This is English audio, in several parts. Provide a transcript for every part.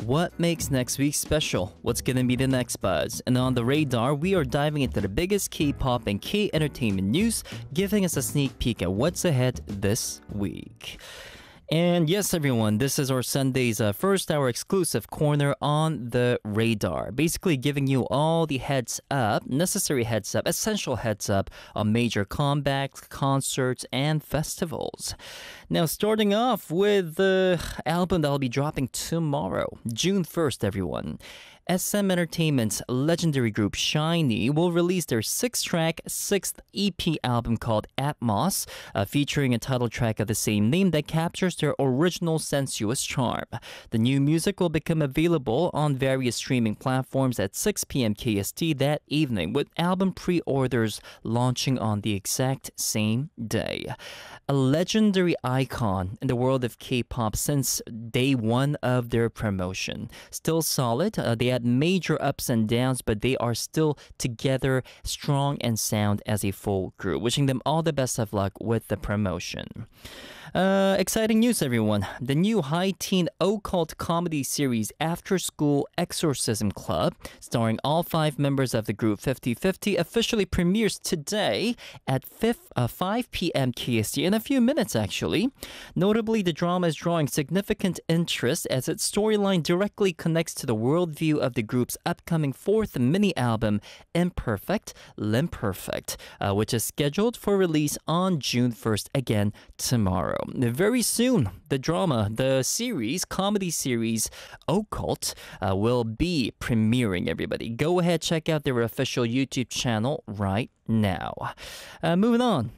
What makes next week special? What's gonna be the next buzz? And on the radar, we are diving into the biggest K-pop and K-entertainment news, giving us a sneak peek at what's ahead this week. And yes, everyone, this is our Sunday's first hour exclusive corner on the radar. Basically giving you all the heads up, necessary heads up, essential heads up on major comebacks, concerts, and festivals. Now, starting off with the album that will be dropping tomorrow, June 1st, everyone. SM Entertainment's legendary group SHINee will release their 6-track, 6th EP album called Atmos, featuring a title track of the same name that captures their original sensuous charm. The new music will become available on various streaming platforms at 6 p.m. KST that evening, with album pre-orders launching on the exact same day. A legendary icon in the world of K-pop since day one of their promotion. Still solid, they had major ups and downs, but they are still together, strong and sound as a full group. Wishing them all the best of luck with the promotion. Exciting news, everyone. The new high-teen occult comedy series After School Exorcism Club, starring all 5 members of the group 50/50, officially premieres today at 5 p.m. KST, in a few minutes, actually. Notably, the drama is drawing significant interest as its storyline directly connects to the worldview of the group's upcoming 4th mini-album, Imperfect, Limperfect, which is scheduled for release on June 1st, again tomorrow. Very soon, the drama, the series, comedy series Occult, will be premiering, everybody. Go ahead, check out their official YouTube channel right now. Moving on.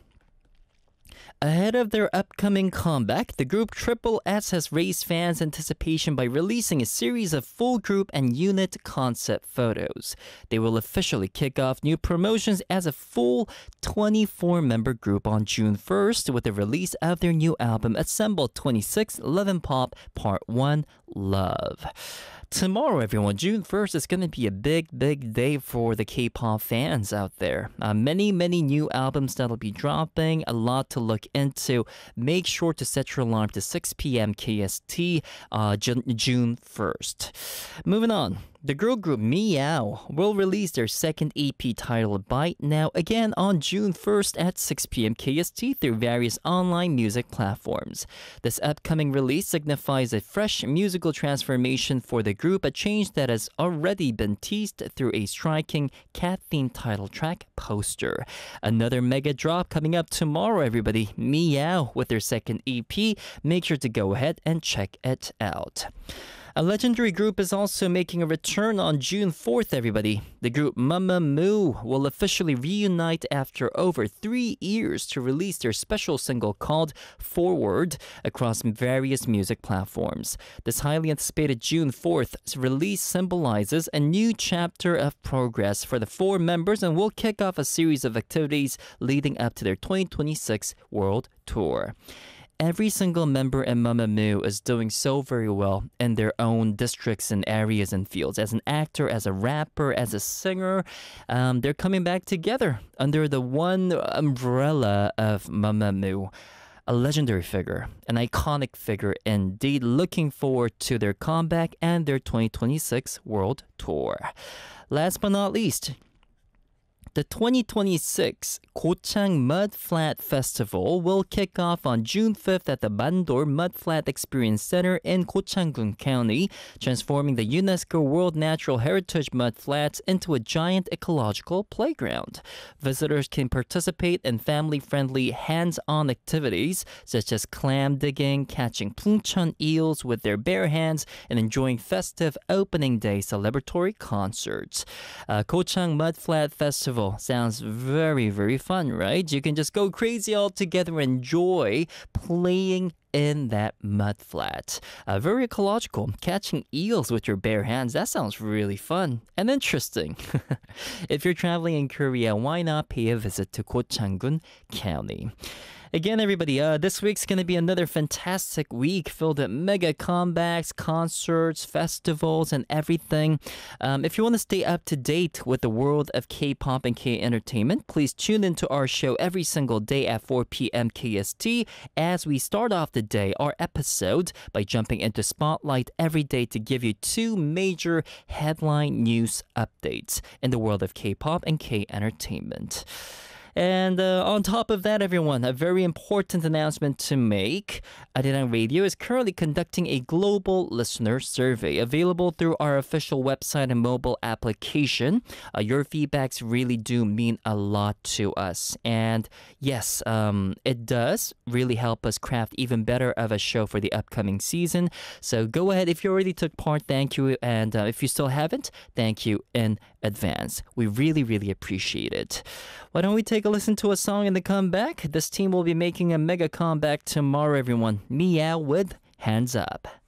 Ahead of their upcoming comeback, the group Triple S has raised fans' anticipation by releasing a series of full group and unit concept photos. They will officially kick off new promotions as a full 24-member group on June 1st with the release of their new album, Assemble 26 Love and Pop Part 1 Love. Tomorrow, everyone, June 1st is going to be a big day for the K-pop fans out there. Many new albums that'll be dropping, a lot to look into. Make sure to set your alarm to 6 p.m. KST, June 1st. Moving on. The girl group Meow will release their 2nd EP titled Bite Now, again on June 1st at 6 p.m. KST through various online music platforms. This upcoming release signifies a fresh musical transformation for the group, a change that has already been teased through a striking cat-themed title track poster. Another mega drop coming up tomorrow, everybody. Meow with their 2nd EP. Make sure to go ahead and check it out. A legendary group is also making a return on June 4th, everybody. The group Mamamoo will officially reunite after over 3 years to release their special single called Forward across various music platforms. This highly anticipated June 4th release symbolizes a new chapter of progress for the 4 members and will kick off a series of activities leading up to their 2026 world tour. Every single member in Mamamoo is doing so very well in their own districts and areas and fields. As an actor, as a rapper, as a singer, they're coming back together under the one umbrella of Mamamoo. A legendary figure, an iconic figure indeed. Looking forward to their comeback and their 2026 world tour. Last but not least, the 2026 Gochang Mudflat Festival will kick off on June 5th at the Bandor Mudflat Experience Center in Gochang-gun County, transforming the UNESCO World Natural Heritage mudflats into a giant ecological playground. Visitors can participate in family-friendly hands-on activities such as clam digging, catching pungcheon eels with their bare hands, and enjoying festive opening day celebratory concerts. Gochang Mudflat Festival sounds very fun, right? You can just go crazy all together and enjoy playing in that mud flat. Very ecological. Catching eels with your bare hands, that sounds really fun and interesting. If you're traveling in Korea, why not pay a visit to Gochang-gun County? Again, everybody, this week's going to be another fantastic week filled with mega comebacks, concerts, festivals, and everything. If you want to stay up to date with the world of K-pop and K-entertainment, please tune into our show every single day at 4 p.m. KST as we start off the day, our episode, by jumping into Spotlight every day to give you two major headline news updates in the world of K-pop and K-entertainment. And on top of that, everyone, a very important announcement to make. Arirang Radio is currently conducting a global listener survey available through our official website and mobile application. Your feedbacks really do mean a lot to us. And yes, it does really help us craft even better of a show for the upcoming season. So go ahead. If you already took part, thank you. And if you still haven't, thank you in advance. We really, really appreciate it. Why don't we take a listen to a song and then come back? This team will be making a mega comeback tomorrow, everyone. Meow with Hands Up.